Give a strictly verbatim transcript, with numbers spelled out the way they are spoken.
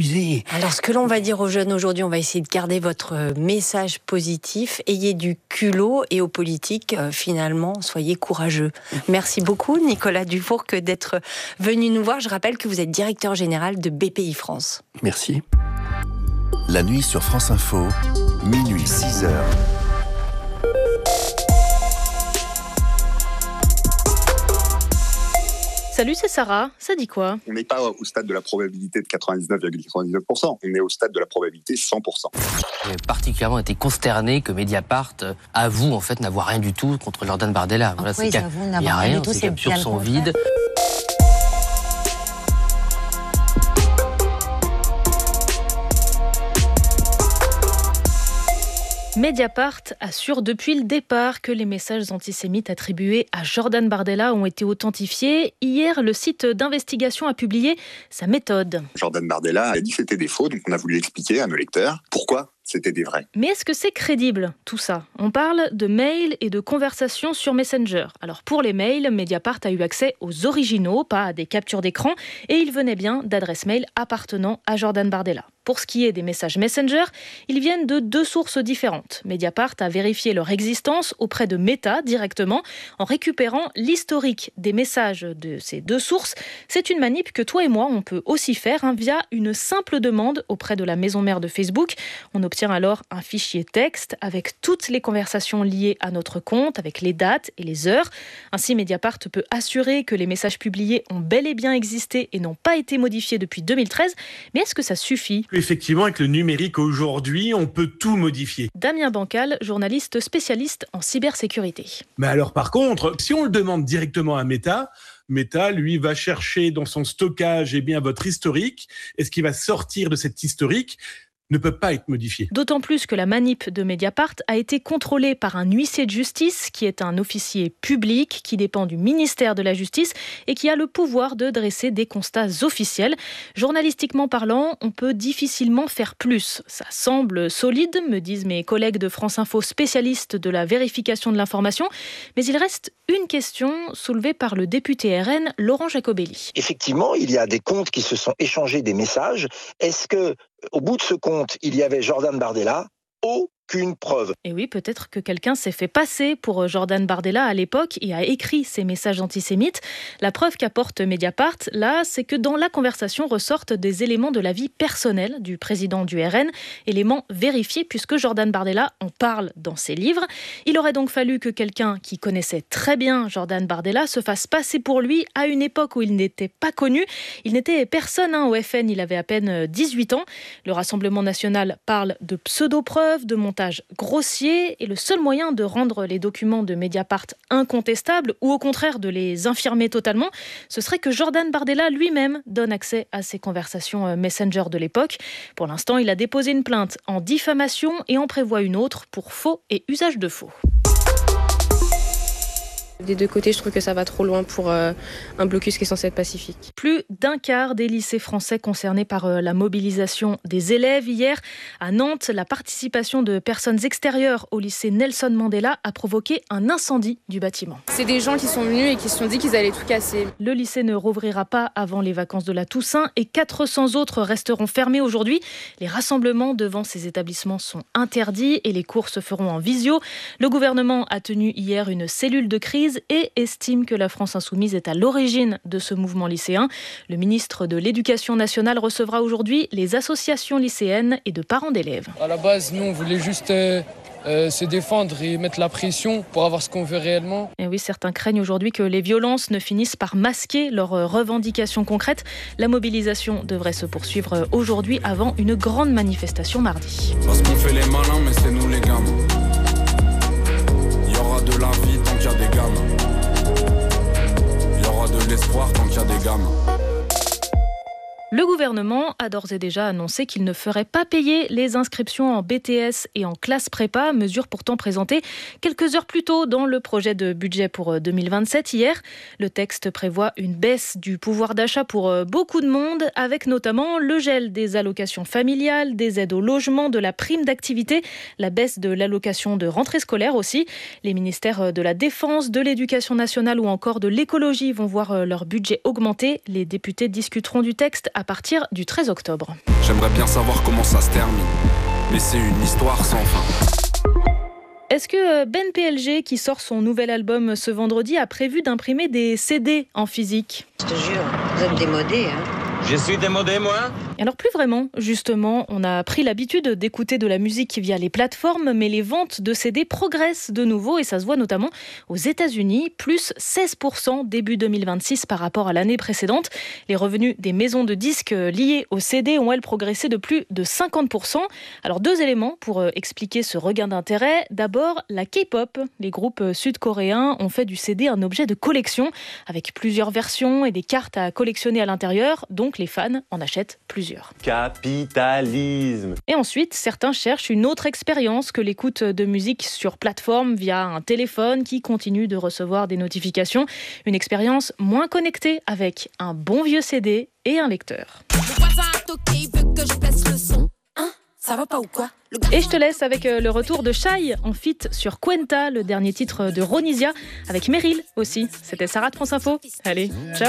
abusé. Alors, ce que l'on va dire aux jeunes aujourd'hui, on va essayer de garder votre message positif. Ayez du culot et aux politiques, euh, finalement, soyez courageux. Merci beaucoup, Nicolas Dufourcq, d'être venu nous voir. Je rappelle que vous êtes directeur général de B P I France. Merci. La nuit sur France Info, minuit six heures. Salut, c'est Sarah. Ça dit quoi ? On n'est pas au stade de la probabilité de quatre-vingt-dix-neuf virgule quatre-vingt-dix-neuf pour cent. On est au stade de la probabilité cent pour cent. J'ai particulièrement été consterné que Mediapart avoue en fait n'avoir rien du tout contre Jordan Bardella. Voilà, c'est il n'y a rien, ses captures sont vides. Mediapart assure depuis le départ que les messages antisémites attribués à Jordan Bardella ont été authentifiés. Hier, le site d'investigation a publié sa méthode. Jordan Bardella a dit que c'était des faux, donc on a voulu expliquer à nos lecteurs pourquoi c'était des vrais. Mais est-ce que c'est crédible, tout ça ? On parle de mails et de conversations sur Messenger. Alors pour les mails, Mediapart a eu accès aux originaux, pas à des captures d'écran, et ils venaient bien d'adresses mail appartenant à Jordan Bardella. Pour ce qui est des messages Messenger, ils viennent de deux sources différentes. Mediapart a vérifié leur existence auprès de Meta directement en récupérant l'historique des messages de ces deux sources. C'est une manip que toi et moi, on peut aussi faire hein, via une simple demande auprès de la maison mère de Facebook. On obtient alors un fichier texte avec toutes les conversations liées à notre compte, avec les dates et les heures. Ainsi, Mediapart peut assurer que les messages publiés ont bel et bien existé et n'ont pas été modifiés depuis deux mille treize. Mais est-ce que ça suffit ? Effectivement, avec le numérique aujourd'hui, on peut tout modifier. Damien Bancal, journaliste spécialiste en cybersécurité. Mais alors par contre, si on le demande directement à Meta, Meta, lui, va chercher dans son stockage eh bien, votre historique. Et ce qui va sortir de cet historique ne peut pas être modifié. D'autant plus que la manip de Mediapart a été contrôlée par un huissier de justice qui est un officier public qui dépend du ministère de la Justice et qui a le pouvoir de dresser des constats officiels. Journalistiquement parlant, on peut difficilement faire plus. Ça semble solide, me disent mes collègues de France Info spécialistes de la vérification de l'information, mais il reste une question soulevée par le député R N, Laurent Jacobelli. Effectivement, il y a des comptes qui se sont échangés des messages. Est-ce que au bout de ce compte, il y avait Jordan Bardella ? Aucune preuve. Et oui, peut-être que quelqu'un s'est fait passer pour Jordan Bardella à l'époque et a écrit ces messages antisémites. La preuve qu'apporte Mediapart, là, c'est que dans la conversation ressortent des éléments de la vie personnelle du président du R N, éléments vérifiés puisque Jordan Bardella en parle dans ses livres. Il aurait donc fallu que quelqu'un qui connaissait très bien Jordan Bardella se fasse passer pour lui à une époque où il n'était pas connu. Il n'était personne hein, au F N, il avait à peine dix-huit ans. Le Rassemblement national parle de pseudo-preuves, de montage grossier, et le seul moyen de rendre les documents de Mediapart incontestables, ou au contraire de les infirmer totalement, ce serait que Jordan Bardella lui-même donne accès à ces conversations Messenger de l'époque. Pour l'instant, il a déposé une plainte en diffamation et en prévoit une autre pour faux et usage de faux. Des deux côtés, je trouve que ça va trop loin pour euh, un blocus qui est censé être pacifique. Plus d'un quart des lycées français concernés par euh, la mobilisation des élèves. Hier, à Nantes, la participation de personnes extérieures au lycée Nelson Mandela a provoqué un incendie du bâtiment. C'est des gens qui sont venus et qui se sont dit qu'ils allaient tout casser. Le lycée ne rouvrira pas avant les vacances de la Toussaint et quatre cents autres resteront fermés aujourd'hui. Les rassemblements devant ces établissements sont interdits et les cours se feront en visio. Le gouvernement a tenu hier une cellule de crise et estime que la France insoumise est à l'origine de ce mouvement lycéen. Le ministre de l'Éducation nationale recevra aujourd'hui les associations lycéennes et de parents d'élèves. À la base, nous, on voulait juste euh, euh, se défendre et mettre la pression pour avoir ce qu'on veut réellement. Et oui, certains craignent aujourd'hui que les violences ne finissent par masquer leurs revendications concrètes. La mobilisation devrait se poursuivre aujourd'hui avant une grande manifestation mardi. Parce qu'on fait les malins, mais c'est nous les gamins. Il y aura de la vie tant qu'il y a des gamins. Il y aura de l'espoir tant qu'il y a des gamins. Le gouvernement a d'ores et déjà annoncé qu'il ne ferait pas payer les inscriptions en B T S et en classe prépa, mesure pourtant présentée quelques heures plus tôt dans le projet de budget pour deux mille vingt-sept. Hier, le texte prévoit une baisse du pouvoir d'achat pour beaucoup de monde, avec notamment le gel des allocations familiales, des aides au logement, de la prime d'activité, la baisse de l'allocation de rentrée scolaire aussi. Les ministères de la Défense, de l'Éducation nationale ou encore de l'écologie vont voir leur budget augmenter. Les députés discuteront du texte à partir du treize octobre. J'aimerais bien savoir comment ça se termine, mais c'est une histoire sans fin. Est-ce que Ben P L G, qui sort son nouvel album ce vendredi, a prévu d'imprimer des C D en physique ? Je te jure, vous êtes démodé, hein. Je suis démodé, moi ? Alors plus vraiment, justement, on a pris l'habitude d'écouter de la musique via les plateformes, mais les ventes de C D progressent de nouveau et ça se voit notamment aux États-Unis, plus seize pour cent début deux mille vingt-six par rapport à l'année précédente. Les revenus des maisons de disques liés au C D ont, elles, progressé de plus de cinquante pour cent. Alors deux éléments pour expliquer ce regain d'intérêt. D'abord, la K-pop. Les groupes sud-coréens ont fait du C D un objet de collection avec plusieurs versions et des cartes à collectionner à l'intérieur, donc les fans en achètent plusieurs. Capitalisme. Et ensuite, certains cherchent une autre expérience que l'écoute de musique sur plateforme via un téléphone qui continue de recevoir des notifications. Une expérience moins connectée avec un bon vieux C D et un lecteur. Ça va pas ou quoi ? Et je te laisse avec le retour de Shai en feat sur Cuenta, le dernier titre de Ronisia, avec Meryl aussi. C'était Sarah de France Info. Allez, ciao.